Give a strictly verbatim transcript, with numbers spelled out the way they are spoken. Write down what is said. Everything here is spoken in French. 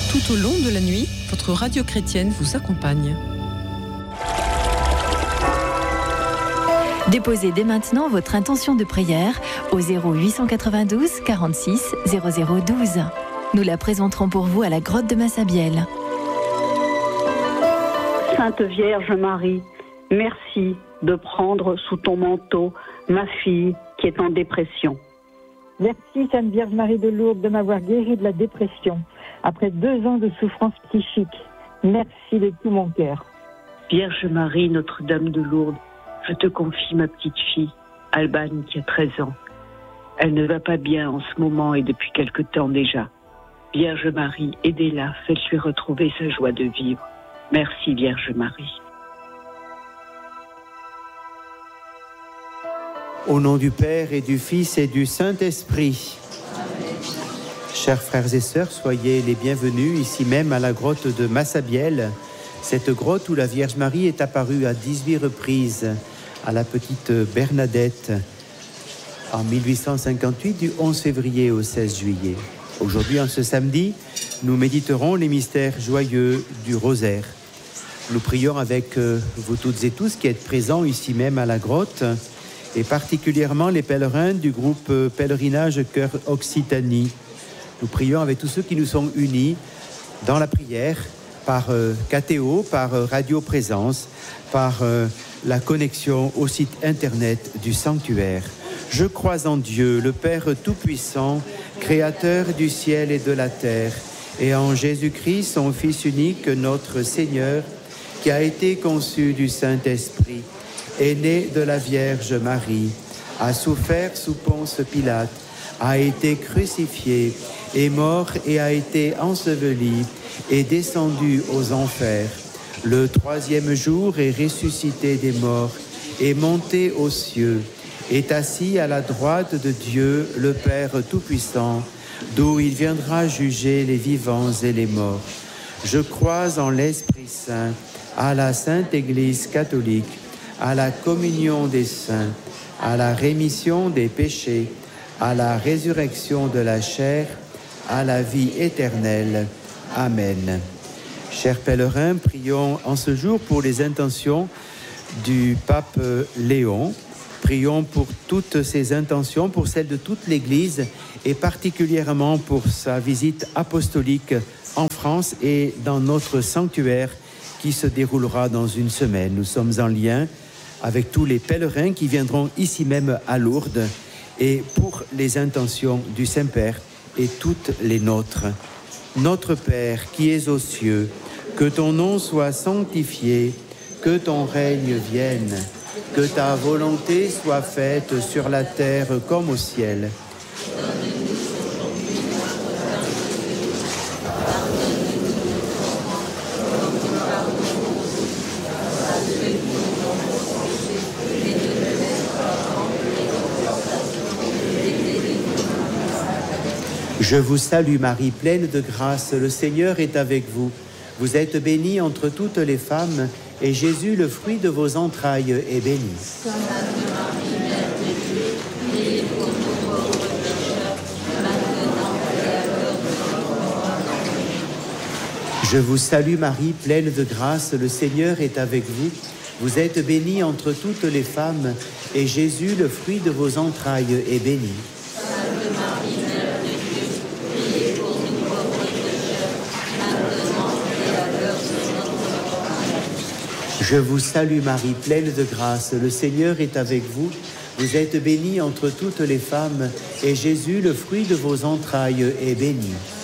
Tout au long de la nuit, votre radio chrétienne vous accompagne. Déposez dès maintenant votre intention de prière au zéro huit cent quatre-vingt-douze quarante-six zéro zéro douze. Nous la présenterons pour vous à la grotte de Massabielle. Sainte Vierge Marie, merci de prendre sous ton manteau ma fille qui est en dépression. Merci Sainte Vierge Marie de Lourdes de m'avoir guérie de la dépression après deux ans de souffrance psychique. Merci de tout mon cœur. Vierge Marie, Notre-Dame de Lourdes, je te confie ma petite fille, Alban, qui a treize ans. Elle ne va pas bien en ce moment et depuis quelque temps déjà. Vierge Marie, aidez-la, faites-lui retrouver sa joie de vivre. Merci Vierge Marie. Au nom du Père et du Fils et du Saint-Esprit. Amen. Chers frères et sœurs, soyez les bienvenus ici même à la grotte de Massabielle. Cette grotte où la Vierge Marie est apparue à dix-huit reprises à la petite Bernadette en mille huit cent cinquante-huit, du onze février au seize juillet. Aujourd'hui, en ce samedi, nous méditerons les mystères joyeux du rosaire. Nous prions avec vous toutes et tous qui êtes présents ici même à la grotte, et particulièrement les pèlerins du groupe Pèlerinage Cœur Occitanie. Nous prions avec tous ceux qui nous sont unis dans la prière, par euh, K T O, par euh, Radio Présence, par euh, la connexion au site internet du sanctuaire. Je crois en Dieu, le Père Tout-Puissant, Créateur du ciel et de la terre, et en Jésus-Christ, son Fils unique, notre Seigneur, qui a été conçu du Saint-Esprit, est né de la Vierge Marie, a souffert sous Ponce Pilate, a été crucifié, est mort et a été enseveli, est descendu aux enfers. Le troisième jour est ressuscité des morts, est monté aux cieux, est assis à la droite de Dieu, le Père Tout-Puissant, d'où il viendra juger les vivants et les morts. Je crois en l'Esprit Saint, à la Sainte Église catholique, à la communion des saints, à la rémission des péchés, à la résurrection de la chair, à la vie éternelle. Amen. Chers pèlerins, prions en ce jour pour les intentions du pape Léon. Prions pour toutes ces intentions, pour celles de toute l'Église et particulièrement pour sa visite apostolique en France et dans notre sanctuaire qui se déroulera dans une semaine. Nous sommes en lien avec tous les pèlerins qui viendront ici même à Lourdes et pour les intentions du Saint-Père et toutes les nôtres. Notre Père qui es aux cieux, que ton nom soit sanctifié, que ton règne vienne, que ta volonté soit faite sur la terre comme au ciel. Je vous salue Marie, pleine de grâce, le Seigneur est avec vous. Vous êtes bénie entre toutes les femmes, et Jésus, le fruit de vos entrailles, est béni. Sainte Marie, Mère de Dieu, priez pour nous pauvres pécheurs, maintenant et à l'heure de notre mort. Je vous salue Marie, pleine de grâce, le Seigneur est avec vous. Vous êtes bénie entre toutes les femmes, et Jésus, le fruit de vos entrailles, est béni. Je vous salue Marie, pleine de grâce, le Seigneur est avec vous. Vous êtes bénie entre toutes les femmes, et Jésus, le fruit de vos entrailles, est béni.